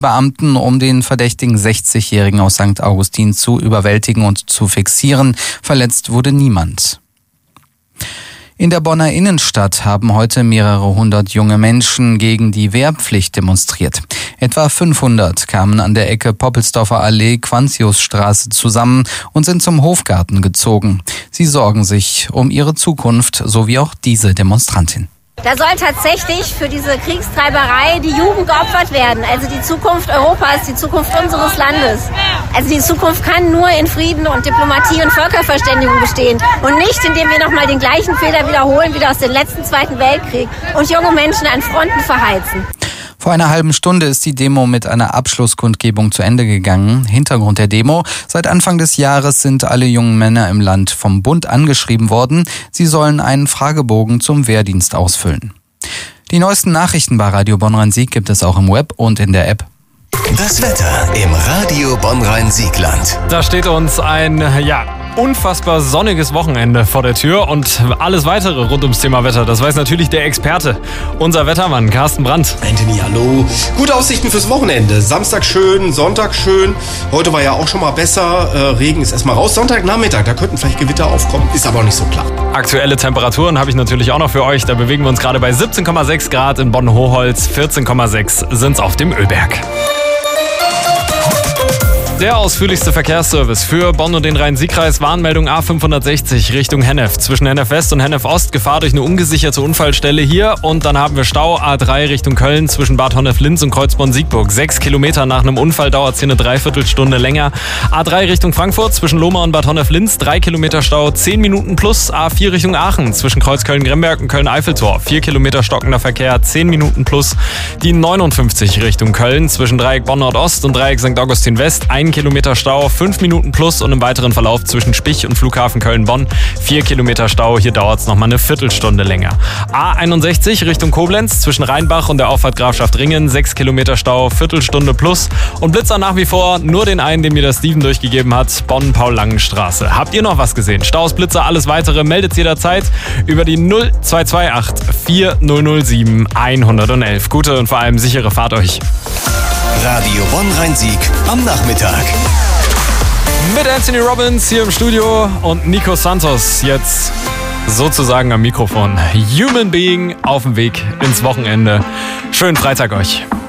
Beamten, um den verdächtigen 60-Jährigen aus St. Augustin zu überwältigen und zu fixieren. Verletzt wurde niemand. In der Bonner Innenstadt haben heute mehrere hundert junge Menschen gegen die Wehrpflicht demonstriert. Etwa 500 kamen an der Ecke Poppelsdorfer Allee, Quantiusstraße zusammen und sind zum Hofgarten gezogen. Sie sorgen sich um ihre Zukunft, so wie auch diese Demonstrantin. Da soll tatsächlich für diese Kriegstreiberei die Jugend geopfert werden. Also die Zukunft Europas, die Zukunft unseres Landes. Also die Zukunft kann nur in Frieden und Diplomatie und Völkerverständigung bestehen. Und nicht, indem wir nochmal den gleichen Fehler wiederholen wie aus dem letzten Zweiten Weltkrieg und junge Menschen an Fronten verheizen. Vor einer halben Stunde ist die Demo mit einer Abschlusskundgebung zu Ende gegangen. Hintergrund der Demo: Seit Anfang des Jahres sind alle jungen Männer im Land vom Bund angeschrieben worden. Sie sollen einen Fragebogen zum Wehrdienst ausfüllen. Die neuesten Nachrichten bei Radio Bonn-Rhein-Sieg gibt es auch im Web und in der App. Das Wetter im Radio Bonn-Rhein-Siegland. Da steht uns ein, unfassbar sonniges Wochenende vor der Tür und alles weitere rund ums Thema Wetter. Das weiß natürlich der Experte, unser Wettermann Carsten Brandt. Anthony, hallo. Gute Aussichten fürs Wochenende. Samstag schön, Sonntag schön. Heute war ja auch schon mal besser. Regen ist erstmal raus. Sonntagnachmittag, da könnten vielleicht Gewitter aufkommen. Ist aber auch nicht so klar. Aktuelle Temperaturen habe ich natürlich auch noch für euch. Da bewegen wir uns gerade bei 17,6 Grad in Bonn-Hochholz. 14,6 sind es auf dem Ölberg. Der ausführlichste Verkehrsservice für Bonn und den Rhein-Sieg-Kreis. Warnmeldung A560 Richtung Hennef. Zwischen Hennef West und Hennef Ost Gefahr durch eine ungesicherte Unfallstelle hier. Und dann haben wir Stau A3 Richtung Köln zwischen Bad Honnef-Linz und Kreuzborn-Siegburg. 6 Kilometer nach einem Unfall dauert es hier eine Dreiviertelstunde länger. A3 Richtung Frankfurt zwischen Lohmar und Bad Honnef-Linz. 3 Kilometer Stau, 10 Minuten plus. A4 Richtung Aachen zwischen Kreuz Köln-Gremberg und Köln-Eiffeltor. 4 Kilometer stockender Verkehr, 10 Minuten plus. Die 59 Richtung Köln zwischen Dreieck Bonn-Nord-Ost und Dreieck St. Augustin West. 1 Kilometer Stau, 5 Minuten plus und im weiteren Verlauf zwischen Spich und Flughafen Köln-Bonn 4 Kilometer Stau. Hier dauert es nochmal eine Viertelstunde länger. A61 Richtung Koblenz zwischen Rheinbach und der Auffahrt Grafschaft Ringen 6 Kilometer Stau, Viertelstunde plus. Und Blitzer nach wie vor nur den einen, den mir der Steven durchgegeben hat, Bonn-Paul-Langen-Straße. Habt ihr noch was gesehen? Staus, Blitzer, alles weitere meldet jederzeit über die 0228 4007 111. Gute und vor allem sichere Fahrt euch. Radio Bonn-Rhein-Sieg am Nachmittag. Mit Anthony Robbins hier im Studio und Nico Santos jetzt sozusagen am Mikrofon. Human Being auf dem Weg ins Wochenende. Schönen Freitag euch.